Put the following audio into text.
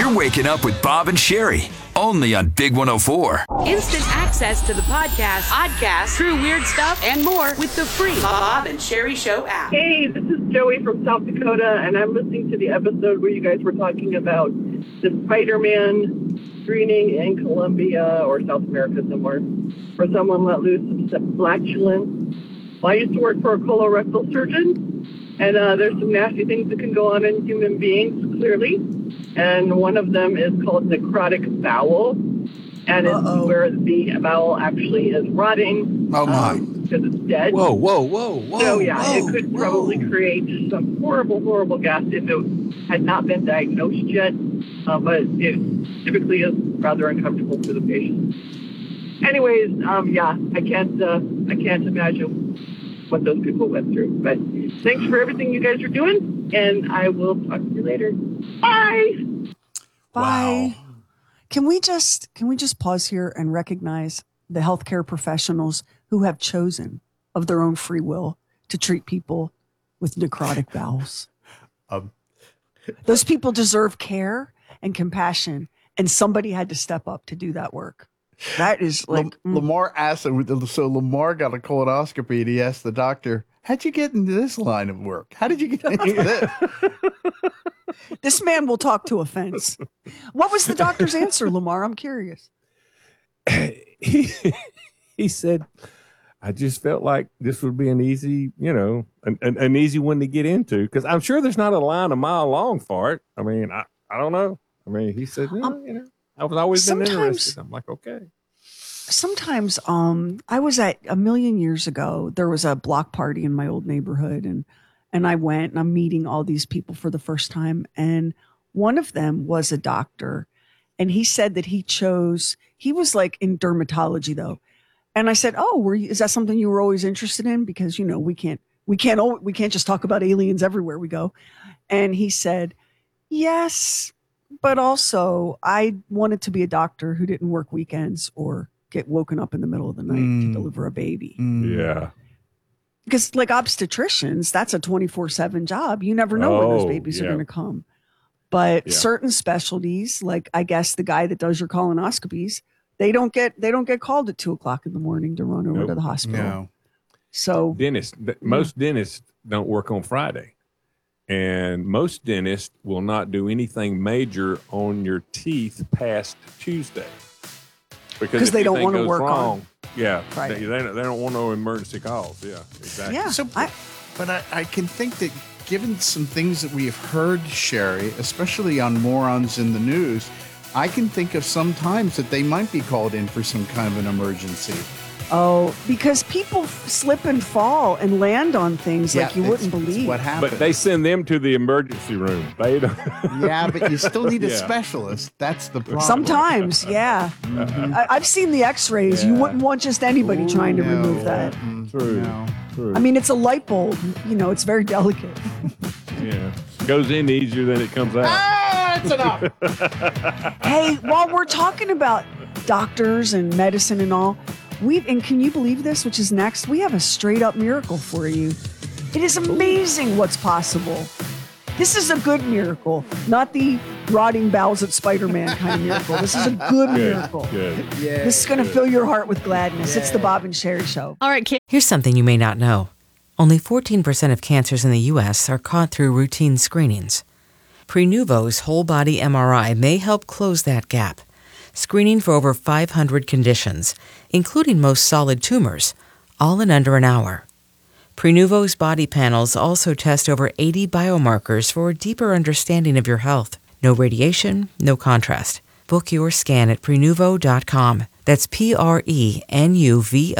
You're waking up with Bob and Sherry, only on Big 104. Instant access to the podcast, true weird stuff, and more with the free Bob and Sherry Show app. Hey, this is Joey from South Dakota, and I'm listening to the episode where you guys were talking about the Spider-Man screening in Colombia or South America somewhere, where someone let loose some flatulence. Well, I used to work for a colorectal surgeon, and there's some nasty things that can go on in human beings, clearly. And one of them is called necrotic bowel, and it's where the bowel actually is rotting. Oh, my. Because it's dead. Whoa. So, yeah, it could probably create some horrible gas if it had not been diagnosed yet. But it typically is rather uncomfortable for the patient. Anyways, I can't imagine what those people went through. But thanks for everything you guys are doing, and I will talk to you later. Bye. Bye. Can we just pause here and recognize the healthcare professionals who have chosen of their own free will to treat people with necrotic bowels? Those people deserve care and compassion, and somebody had to step up to do that work. That is like Lamar asked, so Lamar got a colonoscopy, and he asked the doctor, "How'd you get into this line of work? How did you get into this?" This man will talk to a fence. What was the doctor's answer, Lamar? I'm curious. He said, I just felt like this would be an easy, an easy one to get into, because I'm sure there's not a line a mile long for it. I mean, I don't know. I mean, he said, I've always been interested. I'm like, okay. Sometimes I was at a million years ago, there was a block party in my old neighborhood, and I went, and I'm meeting all these people for the first time. And one of them was a doctor, and he said that he was like in dermatology though. And I said, "Oh, is that something you were always interested in? Because, we can't just talk about aliens everywhere we go." And he said, "Yes, but also I wanted to be a doctor who didn't work weekends or get woken up in the middle of the night to deliver a baby." Yeah. Because like obstetricians, that's a 24/7 job. You never know when those babies are going to come. But certain specialties, like I guess the guy that does your colonoscopies, they don't get called at 2:00 in the morning to run over to the hospital. No. So most dentists don't work on Friday, and most dentists will not do anything major on your teeth past Tuesday because they don't want to work wrong, on. Yeah, Friday. they don't want no emergency calls. Yeah, exactly. Yeah. So, but I can think that given some things that we have heard, Sherry, especially on Morons in the News, I can think of some times that they might be called in for some kind of an emergency. Oh, because people slip and fall and land on things like you wouldn't believe. What happens? But they send them to the emergency room. They don't. Yeah, but you still need a specialist. That's the problem. Sometimes, yeah. I've seen the x-rays. You wouldn't want just anybody trying to remove that. True. I mean, it's a light bulb. It's very delicate. Yeah. Goes in easier than it comes out. That's enough. Hey, while we're talking about doctors and medicine and all, and can you believe this, which is next? We have a straight up miracle for you. It is amazing what's possible. This is a good miracle, not the rotting bowels at Spider-Man kind of miracle. This is a good miracle. Good. Yeah. This is going to fill your heart with gladness. It's the Bob and Sherry Show. All right, kid. Here's something you may not know. Only 14% of cancers in the U.S. are caught through routine screenings. Prenuvo's whole body MRI may help close that gap, screening for over 500 conditions, including most solid tumors, all in under an hour. Prenuvo's body panels also test over 80 biomarkers for a deeper understanding of your health. No radiation, no contrast. Book your scan at Prenuvo.com. That's Prenuvo.